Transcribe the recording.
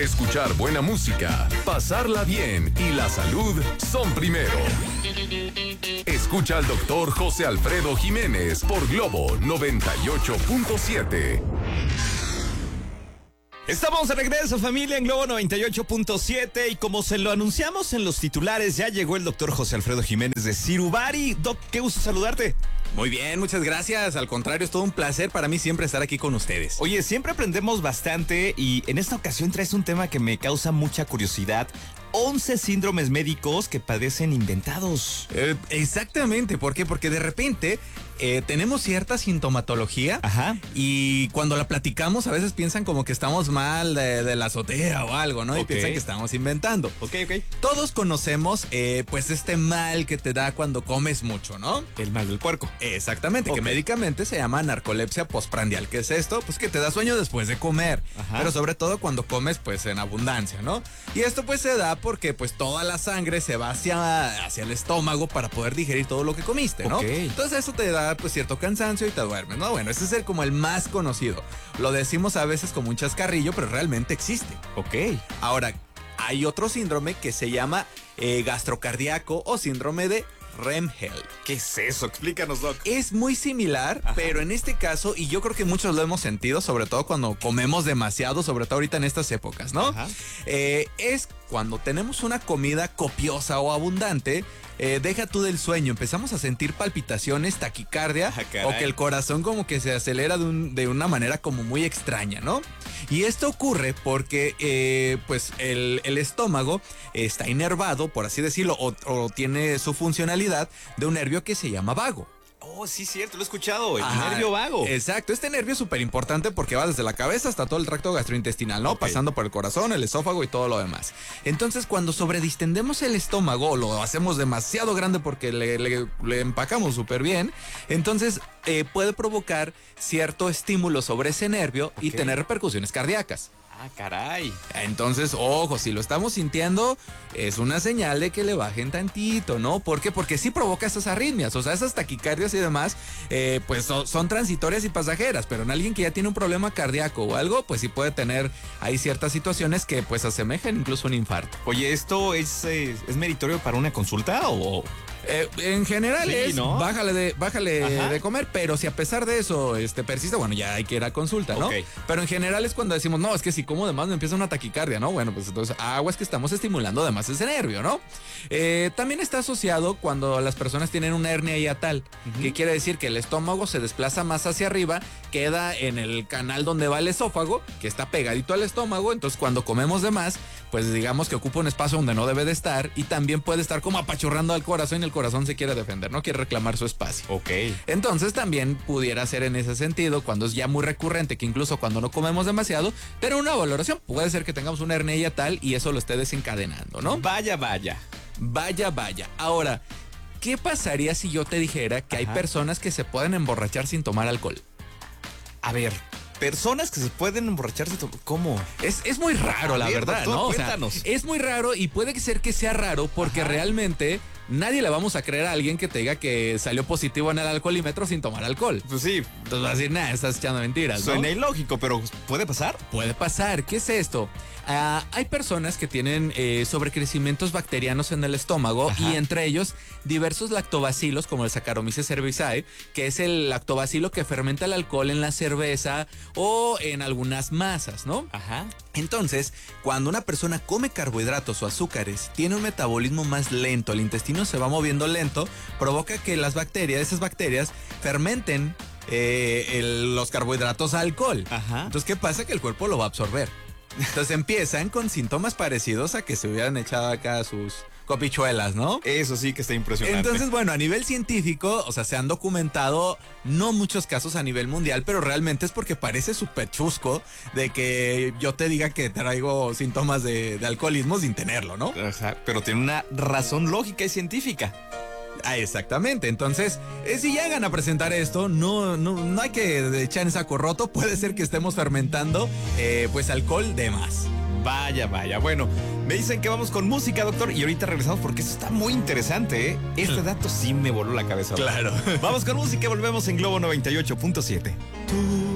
Escuchar buena música, pasarla bien y la salud son primero. Escucha al doctor José Alfredo Jiménez por Globo 98.7. Estamos de regreso, familia, en Globo 98.7 y como se lo anunciamos en los titulares, ya llegó el doctor José Alfredo Jiménez de Sirubari. Doc, qué gusto saludarte. Muy bien, muchas gracias. Al contrario, es todo un placer para mí siempre estar aquí con ustedes. Oye, siempre aprendemos bastante y en esta ocasión traes un tema que me causa mucha curiosidad. 11 síndromes médicos que padecen inventados. Exactamente, ¿por qué? Porque de repente tenemos cierta sintomatología. Ajá. Y cuando la platicamos a veces piensan como que estamos mal de la azotea o algo, ¿no? Y piensan que estamos inventando. Ok. Todos conocemos pues este mal que te da cuando comes mucho, ¿no? El mal del puerco. Exactamente, que médicamente se llama narcolepsia postprandial. ¿Qué es esto? Pues que te da sueño después de comer. Ajá. Pero sobre todo cuando comes pues en abundancia, ¿no? Y esto pues se da porque pues toda la sangre se va hacia el estómago para poder digerir todo lo que comiste, ¿no? Entonces eso te da pues cierto cansancio y te duermes, ¿no? Bueno, ese es como el más conocido. Lo decimos a veces como un chascarrillo, pero realmente existe. Ok. Ahora, hay otro síndrome que se llama gastrocardíaco o síndrome de REM-HEL. ¿Qué es eso? Explícanos, Doc. Es muy similar, pero en este caso, y yo creo que muchos lo hemos sentido, sobre todo cuando comemos demasiado, sobre todo ahorita en estas épocas, ¿no? Es cuando tenemos una comida copiosa o abundante, deja tú del sueño, empezamos a sentir palpitaciones, taquicardia, o que el corazón como que se acelera de una manera como muy extraña, ¿no? Y esto ocurre porque pues el estómago está inervado, por así decirlo, o tiene su funcionalidad de un nervio que se llama vago. Oh, sí, cierto, lo he escuchado, el nervio vago. Exacto, este nervio es súper importante porque va desde la cabeza hasta todo el tracto gastrointestinal, ¿no? Pasando por el corazón, el esófago y todo lo demás. Entonces, cuando sobredistendemos el estómago, o lo hacemos demasiado grande porque le empacamos súper bien, entonces puede provocar cierto estímulo sobre ese nervio y tener repercusiones cardíacas. Ah, caray. Entonces, ojo, si lo estamos sintiendo, es una señal de que le bajen tantito, ¿no? ¿Por qué? Porque sí provoca esas arritmias, o sea, esas taquicardias y demás, pues son transitorias y pasajeras, pero en alguien que ya tiene un problema cardíaco o algo, pues sí puede tener ahí ciertas situaciones que pues asemejan incluso un infarto. Oye, ¿esto es meritorio para una consulta o...? En general sí, ¿no? bájale de comer, pero si a pesar de eso persiste, bueno, ya hay que ir a consulta, ¿no? Pero en general es cuando decimos, no, es que si como de más me empieza una taquicardia, ¿no? Bueno, pues entonces agua, es que estamos estimulando además ese nervio, ¿no? También está asociado cuando las personas tienen una hernia hiatal, que quiere decir que el estómago se desplaza más hacia arriba, queda en el canal donde va el esófago, que está pegadito al estómago, entonces cuando comemos de más, pues digamos que ocupa un espacio donde no debe de estar y también puede estar como apachurrando al corazón y el corazón se quiere defender, no quiere reclamar su espacio. Ok. Entonces también pudiera ser en ese sentido, cuando es ya muy recurrente, que incluso cuando no comemos demasiado, tener una valoración. Puede ser que tengamos una hernia hiatal y eso lo esté desencadenando, ¿no? Vaya. Ahora, ¿qué pasaría si yo te dijera que hay personas que se pueden emborrachar sin tomar alcohol? A ver, personas que se pueden emborrachar, ¿cómo? Es muy raro, la verdad, ¿no? Cuéntanos. O sea, es muy raro y puede ser que sea raro porque realmente nadie le vamos a creer a alguien que te diga que salió positivo en el alcoholímetro sin tomar alcohol. Pues sí. Entonces va a decir, nada, estás echando mentiras, ¿no? Suena ilógico, pero ¿puede pasar? Puede pasar. ¿Qué es esto? Hay personas que tienen sobrecrecimientos bacterianos en el estómago y entre ellos diversos lactobacilos como el Saccharomyces cerevisiae, que es el lactobacilo que fermenta el alcohol en la cerveza o en algunas masas, ¿no? Entonces, cuando una persona come carbohidratos o azúcares, tiene un metabolismo más lento, el intestino se va moviendo lento, provoca que esas bacterias fermenten los carbohidratos a alcohol. Entonces, ¿qué pasa? Que el cuerpo lo va a absorber. Entonces empiezan con síntomas parecidos a que se hubieran echado acá sus copichuelas, ¿no? Eso sí que está impresionante. Entonces, bueno, a nivel científico, o sea, se han documentado no muchos casos a nivel mundial, pero realmente es porque parece súper chusco de que yo te diga que traigo síntomas de alcoholismo sin tenerlo, ¿no? Pero tiene una razón lógica y científica. Exactamente, entonces si llegan a presentar esto, no hay que echar en saco roto, puede ser que estemos fermentando pues alcohol de más. Vaya, bueno, me dicen que vamos con música, doctor, y ahorita regresamos porque eso está muy interesante, ¿eh? Este dato sí me voló la cabeza. Claro. Vamos con música, volvemos en Globo 98.7. Tu